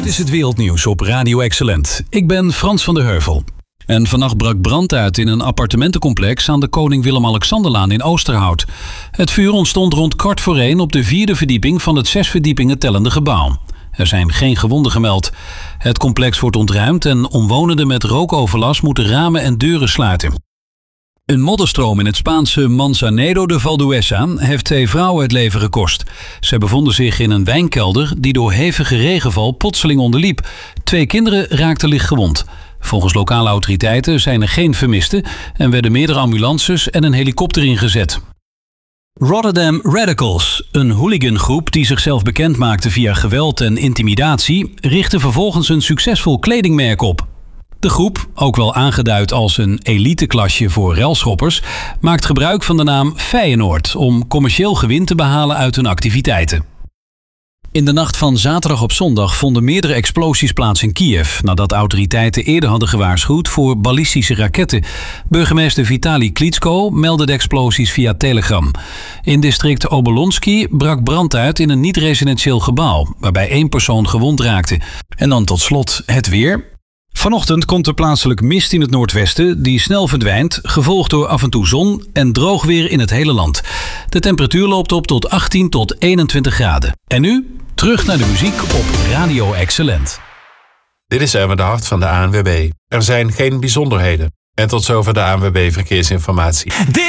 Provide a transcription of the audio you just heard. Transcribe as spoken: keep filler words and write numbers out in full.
is het wereldnieuws op Radio Excellent. Ik ben Frans van der Heuvel. En vannacht brak brand uit in een appartementencomplex aan de Koning Willem-Alexanderlaan in Oosterhout. Het vuur ontstond rond kwart voor één op de vierde verdieping van het zes verdiepingen tellende gebouw. Er zijn geen gewonden gemeld. Het complex wordt ontruimd en omwonenden met rookoverlast moeten ramen en deuren sluiten. Een modderstroom in het Spaanse Manzanedo de Valduesa heeft twee vrouwen het leven gekost. Ze bevonden zich in een wijnkelder die door hevige regenval plotseling onderliep. Twee kinderen raakten licht gewond. Volgens lokale autoriteiten zijn er geen vermisten en werden meerdere ambulances en een helikopter ingezet. Rotterdam Radicals, een hooligangroep die zichzelf bekend maakte via geweld en intimidatie, richtte vervolgens een succesvol kledingmerk op. De groep, ook wel aangeduid als een eliteklasje voor relschoppers, maakt gebruik van de naam Feyenoord om commercieel gewin te behalen uit hun activiteiten. In de nacht van zaterdag op zondag vonden meerdere explosies plaats in Kiev, nadat autoriteiten eerder hadden gewaarschuwd voor ballistische raketten. Burgemeester Vitali Klitschko meldde de explosies via Telegram. In district Obolonsky brak brand uit in een niet-residentieel gebouw, waarbij één persoon gewond raakte. En dan tot slot het weer. Vanochtend komt er plaatselijk mist in het noordwesten die snel verdwijnt, gevolgd door af en toe zon en droog weer in het hele land. De temperatuur loopt op tot achttien tot eenentwintig graden. En nu terug naar de muziek op Radio Excellent. Dit is Erwin de Hart van de A N W B. Er zijn geen bijzonderheden. En tot zover de A N W B Verkeersinformatie. Dit